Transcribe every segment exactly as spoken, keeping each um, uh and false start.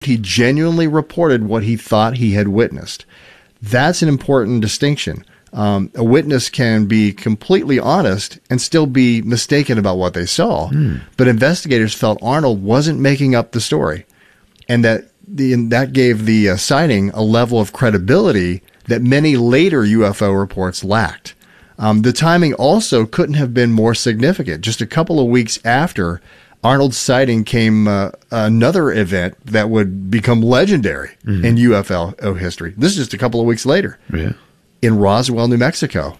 He genuinely reported what he thought he had witnessed. That's an important distinction. Um, a witness can be completely honest and still be mistaken about what they saw. Mm. But investigators felt Arnold wasn't making up the story, and that the, and that gave the uh, sighting a level of credibility that many later U F O reports lacked. Um, the timing also couldn't have been more significant. Just a couple of weeks after Arnold's sighting came uh, another event that would become legendary mm-hmm. in U F O history. This is just a couple of weeks later. Yeah. In Roswell, New Mexico.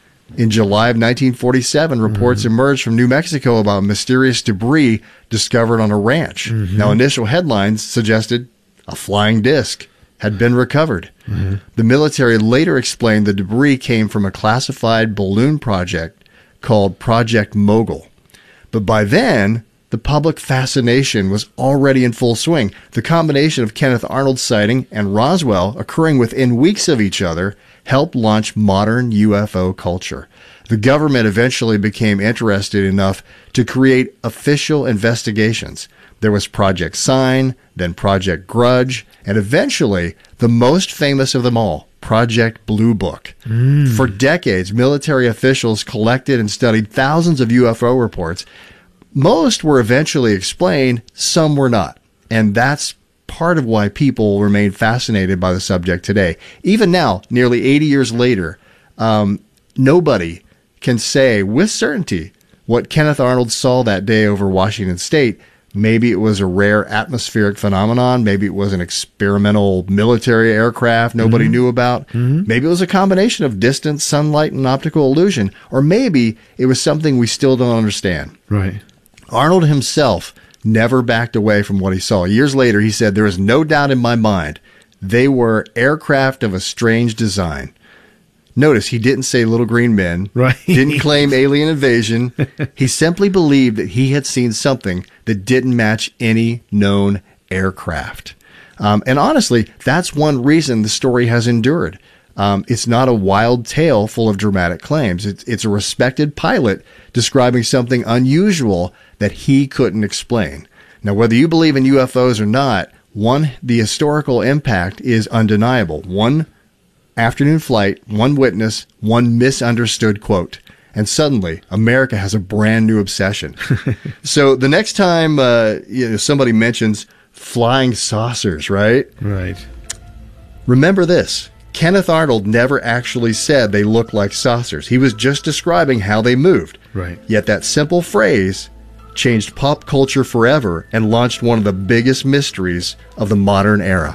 In July of nineteen forty-seven, reports mm-hmm. emerged from New Mexico about mysterious debris discovered on a ranch. Mm-hmm. Now, initial headlines suggested a flying disc had been recovered. Mm-hmm. The military later explained the debris came from a classified balloon project called Project Mogul. But by then, the public fascination was already in full swing. The combination of Kenneth Arnold's sighting and Roswell occurring within weeks of each other helped launch modern U F O culture. The government eventually became interested enough to create official investigations. There was Project Sign, then Project Grudge, and eventually, the most famous of them all, Project Blue Book. Mm. For decades, military officials collected and studied thousands of U F O reports. Most were eventually explained, some were not. And that's part of why people remain fascinated by the subject today. Even now, nearly eighty years later, um, nobody can say with certainty what Kenneth Arnold saw that day over Washington State. Maybe it was a rare atmospheric phenomenon. Maybe it was an experimental military aircraft nobody mm-hmm. knew about. Mm-hmm. Maybe it was a combination of distance, sunlight, and optical illusion. Or maybe it was something we still don't understand. Right. Arnold himself never backed away from what he saw. Years later, he said, "There is no doubt in my mind they were aircraft of a strange design." Notice he didn't say little green men, right. didn't claim alien invasion. He simply believed that he had seen something that didn't match any known aircraft. Um, and honestly, that's one reason the story has endured. Um, it's not a wild tale full of dramatic claims. It's, it's a respected pilot describing something unusual that he couldn't explain. Now, whether you believe in U F Os or not, one, the historical impact is undeniable. One afternoon flight, one witness, one misunderstood quote. And suddenly, America has a brand new obsession. So the next time uh, you know, somebody mentions flying saucers, right? Right. Remember this. Kenneth Arnold never actually said they looked like saucers. He was just describing how they moved. Right. Yet that simple phrase changed pop culture forever and launched one of the biggest mysteries of the modern era.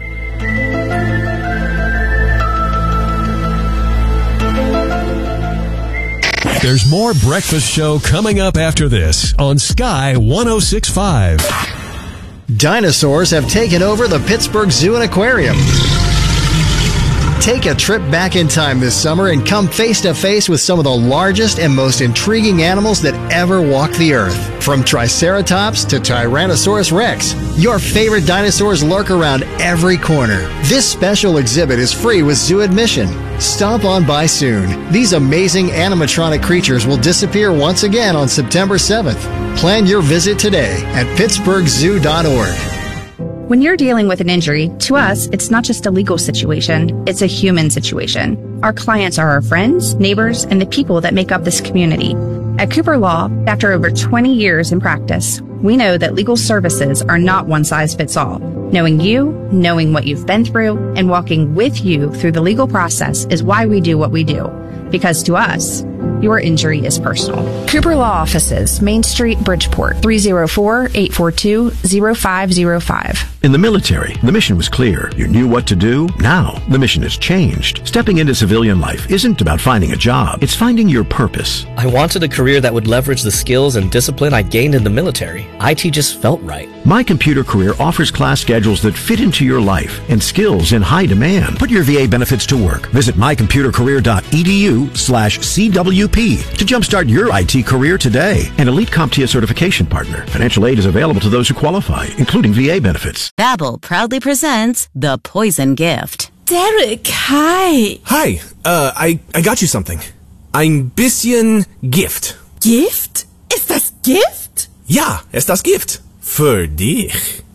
There's more Breakfast Show coming up after this on Sky one oh six point five. Dinosaurs have taken over the Pittsburgh Zoo and Aquarium. Take a trip back in time this summer and come face to face with some of the largest and most intriguing animals that ever walked the earth. From Triceratops to Tyrannosaurus Rex, your favorite dinosaurs lurk around every corner. This special exhibit is free with zoo admission. Stop on by soon. These amazing animatronic creatures will disappear once again on September seventh. Plan your visit today at pittsburgh zoo dot org. When you're dealing with an injury, to us, it's not just a legal situation, it's a human situation. Our clients are our friends, neighbors, and the people that make up this community. At Cooper Law, after over twenty years in practice, we know that legal services are not one size fits all. Knowing you, knowing what you've been through, and walking with you through the legal process is why we do what we do. Because to us, your injury is personal. Cooper Law Offices, Main Street, Bridgeport, three oh four, eight four two, oh five oh five. In the military, the mission was clear. You knew what to do. Now, the mission has changed. Stepping into civilian life isn't about finding a job. It's finding your purpose. I wanted a career that would leverage the skills and discipline I gained in the military. I T just felt right. My Computer Career offers class schedules that fit into your life and skills in high demand. Put your V A benefits to work. Visit my computer career dot e d u slash C W P to jumpstart your I T career today. An Elite CompTIA certification partner. Financial aid is available to those who qualify, including V A benefits. Babbel proudly presents The Poison Gift. Derek, hi. Hi, uh, I, I got you something. Ein bisschen Gift. Gift? Ist das Gift? Ja, ist das Gift. Für dich.